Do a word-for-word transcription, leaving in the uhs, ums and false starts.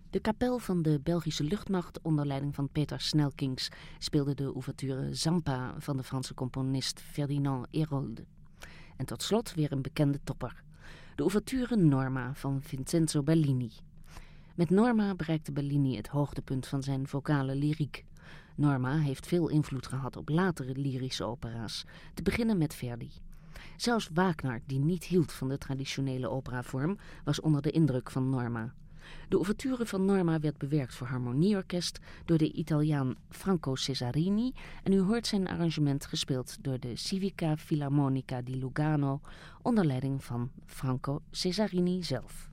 De kapel van de Belgische luchtmacht onder leiding van Peter Snelkings speelde de ouverture Zampa van de Franse componist Ferdinand Hérold. En tot slot weer een bekende topper. De ouverture Norma van Vincenzo Bellini. Met Norma bereikte Bellini het hoogtepunt van zijn vocale lyriek. Norma heeft veel invloed gehad op latere lyrische opera's, te beginnen met Verdi. Zelfs Wagner, die niet hield van de traditionele operavorm, was onder de indruk van Norma. De ouverture van Norma werd bewerkt voor harmonieorkest door de Italiaan Franco Cesarini en u hoort zijn arrangement gespeeld door de Civica Filarmonica di Lugano onder leiding van Franco Cesarini zelf.